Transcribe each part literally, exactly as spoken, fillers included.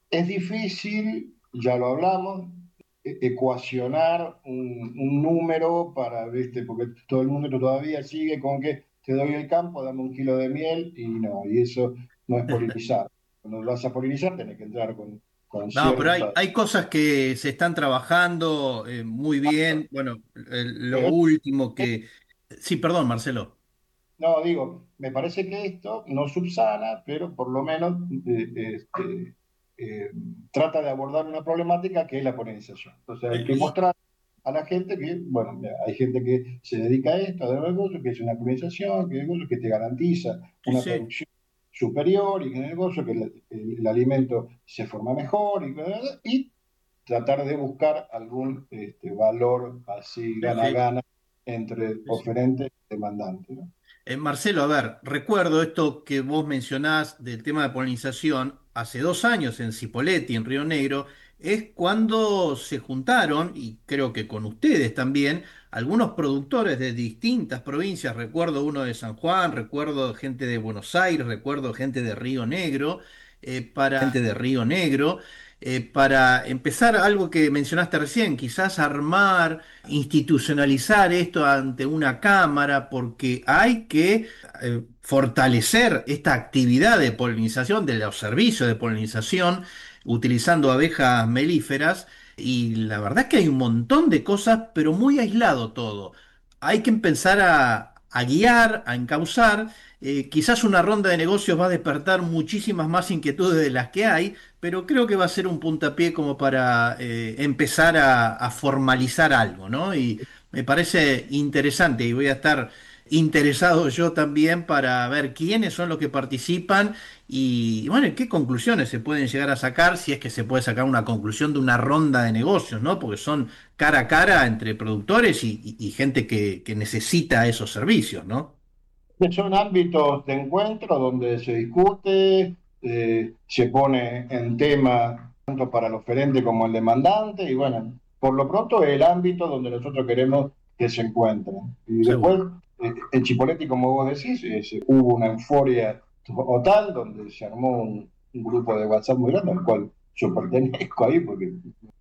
Es difícil, ya lo hablamos, e- ecuacionar un, un número para, ¿viste? Porque todo el mundo todavía sigue con que te doy el campo, dame un kilo de miel y no, y eso no es polinizar. Cuando lo vas a polinizar tenés que entrar con, con No, pero hay, cierta... hay cosas que se están trabajando eh, muy bien. Bueno, el- lo Pero último que... Sí, perdón, Marcelo. no, digo, me parece que esto no subsana, pero por lo menos eh, este, eh, trata de abordar una problemática que es la polinización. Entonces hay que Y, mostrar a la gente que, bueno, mira, hay gente que se dedica a esto, a dar negocio, que es una polinización, que es un negocio que te garantiza sí, una sí. producción superior y que es un negocio que el, el- el alimento se forma mejor y, y tratar de buscar algún este, valor así Sí, sí. gana-gana entre Sí, sí. oferente y demandante, ¿no? Eh, Marcelo, a ver, recuerdo esto que vos mencionás del tema de polinización, hace dos años en Cipolletti, en Río Negro, es cuando se juntaron, y creo que con ustedes también, algunos productores de distintas provincias, recuerdo uno de San Juan, recuerdo gente de Buenos Aires, recuerdo gente de Río Negro, eh, para gente de Río Negro, eh, para empezar algo que mencionaste recién, quizás armar, institucionalizar esto ante una cámara, porque hay que eh, fortalecer esta actividad de polinización, de los servicios de polinización, utilizando abejas melíferas. Y la verdad es que hay un montón de cosas, pero muy aislado todo. Hay que empezar a, a guiar, a encauzar. Eh, quizás una ronda de negocios va a despertar muchísimas más inquietudes de las que hay, pero creo que va a ser un puntapié como para eh, empezar a, a formalizar algo, ¿no? Y me parece interesante y voy a estar interesado yo también para ver quiénes son los que participan y, bueno, qué conclusiones se pueden llegar a sacar, si es que se puede sacar una conclusión de una ronda de negocios, ¿no? Porque son cara a cara entre productores y, y- y gente que, que necesita esos servicios, ¿no? Que son ámbitos de encuentro donde se discute, eh, se pone en tema tanto para el oferente como el demandante, y bueno, por lo pronto es el ámbito donde nosotros queremos que se encuentren. Y después, Seguro. eh, en Chipoleti, como vos decís, eh, se- hubo una euforia total donde se armó un, un grupo de WhatsApp muy grande, al cual yo pertenezco ahí porque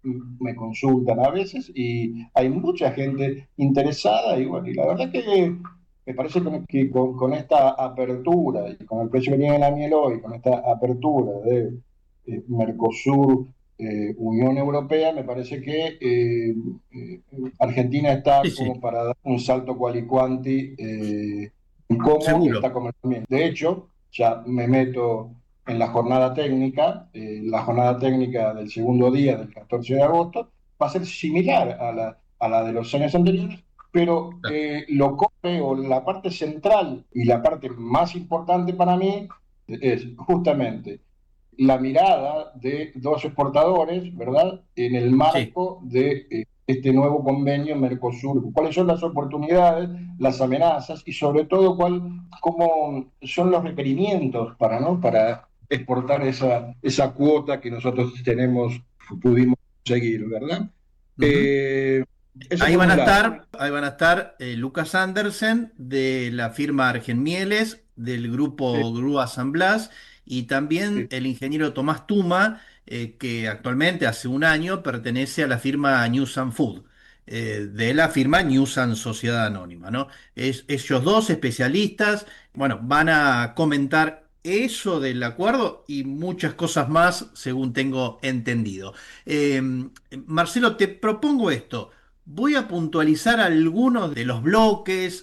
me consultan a veces y hay mucha gente interesada y bueno, y la verdad que me parece como que con, con esta apertura y con el precio que tiene la miel hoy, con esta apertura de eh, Mercosur, eh, Unión Europea, me parece que eh, eh, Argentina Sí, está como sí, para dar un salto qualicuanti eh, en cómo seguro. está comerciando. De hecho, ya me meto en la jornada técnica, eh, la jornada técnica del segundo día, del catorce de agosto, va a ser similar a la, a la de los años anteriores, pero eh, lo cope o la parte central y la parte más importante para mí es justamente la mirada de dos exportadores, ¿verdad? En el Sí. marco de eh, este nuevo convenio Mercosur. ¿Cuáles son las oportunidades, las amenazas y sobre todo cuál, cómo son los requerimientos para, ¿no? para exportar esa, esa cuota que nosotros tenemos, pudimos conseguir, ¿verdad? Ujú. Eh, eso Ahí por van a un lado. estar, ahí van a estar eh, Lucas Andersen de la firma Argen Mieles, del Sí, grupo Grúa San Blas, y también sí. el ingeniero Tomás Tuma, eh, que actualmente hace un año pertenece a la firma Newsan Food, eh, de la firma Newsan Sociedad Anónima, ¿no? Es, ellos dos especialistas, bueno, van a comentar eso del acuerdo y muchas cosas más, según tengo entendido. Eh, Marcelo, te propongo esto. Voy a puntualizar algunos de los bloques,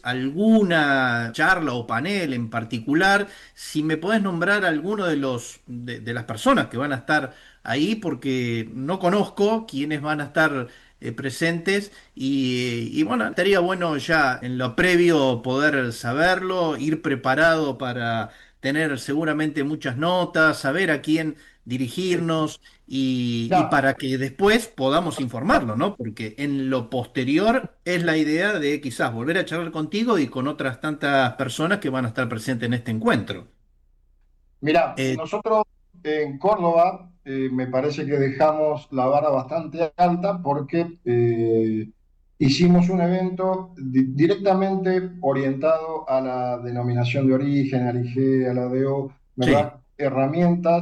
alguna charla o panel en particular. Si me podés nombrar alguno de los de, de las personas que van a estar ahí, porque no conozco quiénes van a estar eh, presentes y, y bueno, estaría bueno ya en lo previo poder saberlo, ir preparado para tener seguramente muchas notas, saber a quién dirigirnos y, y No, para que después podamos informarlo, ¿no? Porque en lo posterior es la idea de quizás volver a charlar contigo y con otras tantas personas que van a estar presentes en este encuentro. mira, Eh, nosotros en Córdoba eh, me parece que dejamos la vara bastante alta porque eh, hicimos un evento di- directamente orientado a la denominación de origen, al I G, a la D O, sí. ¿verdad? Herramientas